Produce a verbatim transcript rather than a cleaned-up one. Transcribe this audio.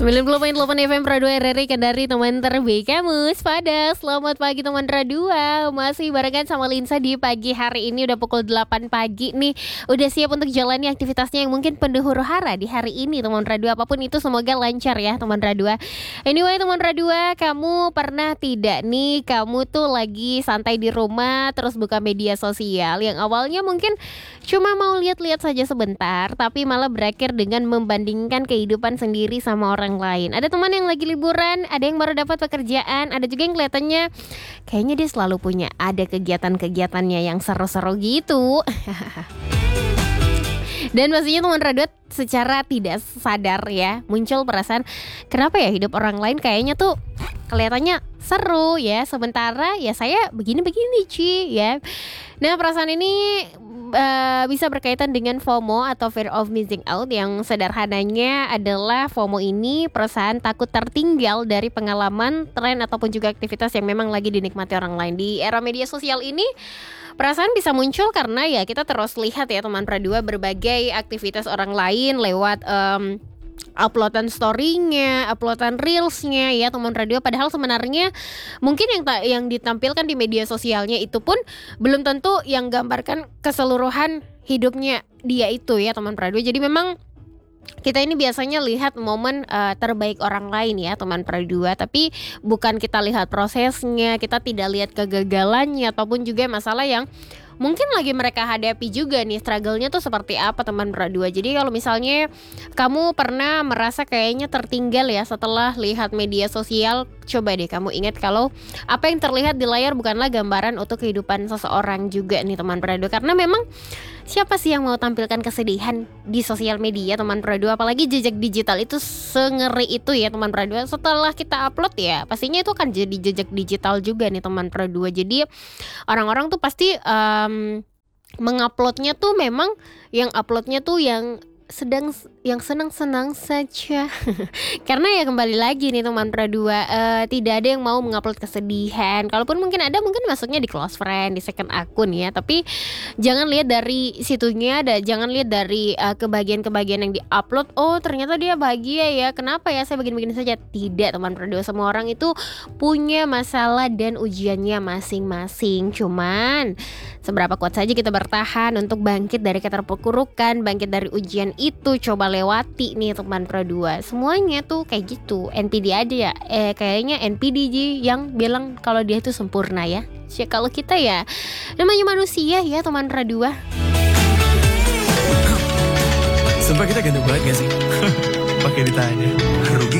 sembilan puluh koma delapan F M Radio R R I Kendari, teman terbaik kamu pada. Selamat pagi teman Radio. Masih barengan sama Linsa di pagi hari ini. Udah pukul delapan pagi nih. Udah siap untuk jalani aktivitasnya yang mungkin penuh huru-hara di hari ini teman Radio. Apapun itu semoga lancar ya teman Radio. Anyway teman Radio, kamu pernah tidak nih kamu tuh lagi santai di rumah terus buka media sosial yang awalnya mungkin cuma mau lihat-lihat saja sebentar, tapi malah berakhir dengan membandingkan kehidupan sendiri sama orang lain. Ada teman yang lagi liburan, ada yang baru dapat pekerjaan, ada juga yang kelihatannya kayaknya dia selalu punya ada kegiatan-kegiatannya yang seru-seru gitu. Dan pastinya teman Radio secara tidak sadar ya muncul perasaan kenapa ya hidup orang lain kayaknya tuh kelihatannya seru ya, sementara ya saya begini-begini Ci ya. Nah perasaan ini uh, bisa berkaitan dengan FOMO atau Fear of Missing Out, yang sederhananya adalah FOMO ini perasaan takut tertinggal dari pengalaman, tren ataupun juga aktivitas yang memang lagi dinikmati orang lain. Di era media sosial ini perasaan bisa muncul karena ya kita terus lihat ya teman Pradua berbagai aktivitas orang lain lewat um, uploadan story-nya, uploadan reels-nya ya teman Radio. Padahal sebenarnya mungkin yang ta- yang ditampilkan di media sosialnya itu pun belum tentu yang gambarkan keseluruhan hidupnya dia itu ya teman Radio. Jadi memang kita ini biasanya lihat momen uh, terbaik orang lain ya teman Pradua, tapi bukan kita lihat prosesnya, kita tidak lihat kegagalannya ataupun juga masalah yang mungkin lagi mereka hadapi juga nih, struggle-nya tuh seperti apa teman Pradua. Jadi kalau misalnya kamu pernah merasa kayaknya tertinggal ya setelah lihat media sosial, coba deh kamu ingat kalau apa yang terlihat di layar bukanlah gambaran untuk kehidupan seseorang juga nih teman Pradua. Karena memang siapa sih yang mau tampilkan kesedihan di sosial media teman Pradua, apalagi jejak digital itu sengeri itu ya teman Pradua. Setelah kita upload ya pastinya itu kan jadi jejak digital juga nih teman Pradua. Jadi orang-orang tuh pasti um, menguploadnya tuh memang yang uploadnya tuh yang sedang yang senang-senang saja. Karena ya kembali lagi nih teman Pradua, uh, tidak ada yang mau mengupload kesedihan. Kalaupun mungkin ada, mungkin masuknya di close friend, di second akun ya. Tapi jangan lihat dari situnya, ada jangan lihat dari uh, kebahagiaan-kebahagiaan yang diupload. Oh ternyata dia bahagia ya, kenapa ya saya begini-begini saja. Tidak teman Pradua, semua orang itu punya masalah dan ujiannya masing-masing. Cuman seberapa kuat saja kita bertahan untuk bangkit dari keterpurukan, bangkit dari ujian itu, coba lewati nih teman Pradua. Semuanya tuh kayak gitu. N P D ada ya, eh kayaknya N P D yang bilang kalau dia itu sempurna ya. Ya kalau kita ya namanya manusia ya teman Pradua. Sumpah kita ganteng banget gak sih? Pakai ditanya. Rugi